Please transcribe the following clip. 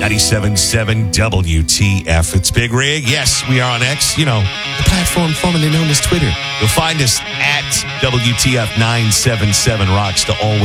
97.7 WTF. It's Big Rig. Yes, we are on X, the platform formerly known as Twitter. You'll find us at WTF977 Rocks to always